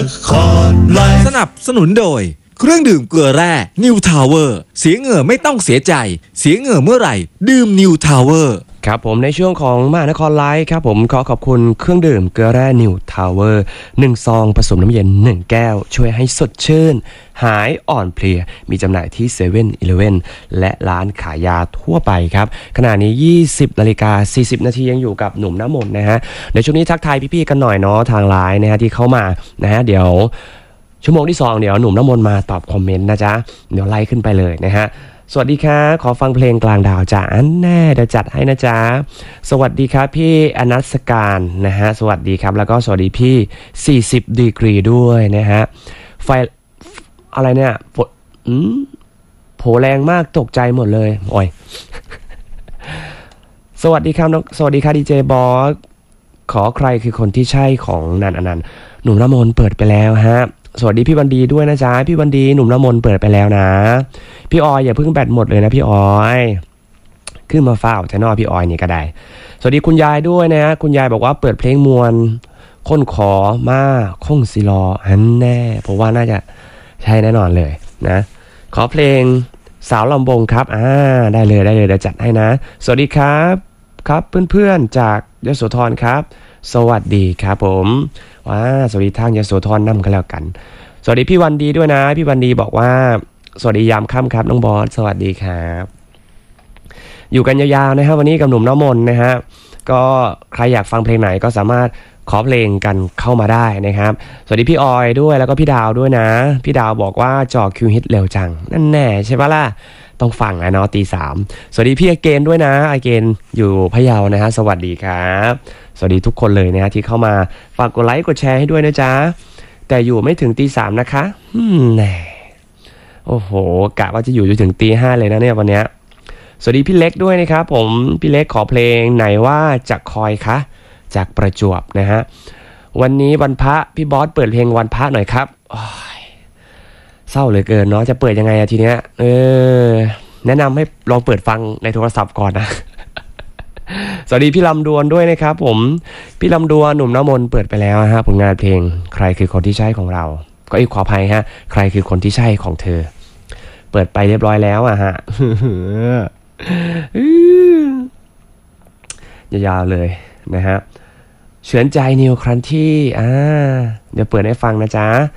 ครไลฟ์สนับสนุนโดยเครื่องดื่มเกลือแร่ New Tower เสียเหงื่อไม่ต้องเสียใจเสียเหงื่อเมื่อไหร่ดื่ม New Tower ครับผมในช่วงของมหานครไลฟ์ครับผมขอขอบคุณเครื่องดื่มเกลือแร่นิวทาวเวอร์1ซองผสมน้ำเย็น1แก้วช่วยให้สดชื่นหายอ่อนเพลียมีจำหน่ายที่7 e เ e ่ e และร้านขายยาทั่วไปครับขณะนี้ 20:40 นาทียังอยู่กับหนุ่มน้ำมนต์นะฮะเดี๋ยวช่วงนี้ทักทายพี่ๆกันหน่อยเนาะทางไลน์นะฮะที่เข้ามานะฮะเดี๋ยวชั่วโมงที่2เดี๋ยวหนุ่มน้ำมนต์มาตอบคอมเมนต์นะจ๊ะเดี๋ยวไล่ขึ้นไปเลยนะฮะสวัสดีครับขอฟังเพลงกลางดาวจ้ะอันแน่เดี๋ยวจัดให้นะจ๊ะสวัสดีครับพี่อนัสการนะฮะสวัสดีครับแล้วก็สวัสดีพี่40ดีกรีด้วยนะฮะไฟอะไรเนี่ยโผแรงมากตกใจหมดเลยโอ้ย สวัสดีครับสวัสดีครับดีเจบอสขอใครคือคนที่ใช่ของนันอนันต์หนุ่มละมนเปิดไปแล้วฮะสวัสดีพี่วันดีด้วยนะจ๊ะพี่วันดีหนุ่มละมนเปิดไปแล้วนะพี่ออยอย่าเพิ่งแบตหมดเลยนะพี่ออยขึ้นมาฝ้าจะนอพี่ออยนี่ก็ได้สวัสดีคุณยายด้วยนะฮะคุณยายบอกว่าเปิดเพลงมวลค้นขอมาคงสิรอฮันแน่ผมว่าน่าจะใช่แน่นอนเลยนะขอเพลงสาวลำบงครับได้เลยเดี๋ยวจัดให้นะสวัสดีครับครับเพื่อนๆจากยโสธรครับสวัสดีครับผมสวัสดีทางยโสธรนำกันแล้วกันสวัสดีพี่วันดีด้วยนะพี่วันดีบอกว่าสวัสดียามค่ำครับน้องบอสสวัสดีครับอยู่กันยาวๆนะฮะวันนี้กับหนุ่มน้ำมนต์นะฮะก็ใครอยากฟังเพลงไหนก็สามารถขอเพลงกันเข้ามาได้นะครับสวัสดีพี่ออยด้วยแล้วก็พี่ดาวด้วยนะพี่ดาวบอกว่าจ่อคิวฮิตเร็วจังนั่นแน่ใช่ปะล่ะต้องฟังนะเนาะตี 3สวัสดีพี่อเกนด้วยนะอเกนอยู่พะเยานะฮะสวัสดีครับสวัสดีทุกคนเลยนะฮะที่เข้ามาฝากกดไลค์กดแชร์ให้ด้วยนะจ๊ะแต่อยู่ไม่ถึงตี 3นะคะแน่โอ้โหกะว่าจะอยู่จนถึงตี 5เลยนะเนี่ยวันเนี้ยสวัสดีพี่เล็กด้วยนะครับผมพี่เล็กขอเพลงไหนว่าจะคอยคะจากประจวบนะฮะวันนี้วันพระพี่บอสเปิดเพลงวันพระหน่อยครับเศร้าเหลือเกินเนาะจะเปิดยังไงทีเนี้ยแนะนำให้ลองเปิดฟังในโทรศัพท์ก่อนนะ สวัสดีพี่ลำดวนด้วยนะครับผมพี่ลำดวนหนุ่มน้ำมนต์เปิดไปแล้วฮะผลงานเพลงใครคือคนที่ใช่ของเราก็ขออภัยฮะใครคือคนที่ใช่ของเธอเปิดไปเรียบร้อยแล้วฮะ ยาวๆเลยนะฮะเฉือนใจนิวครั้นที่เดี๋ยวเปิดให้ฟังนะจ๊ะ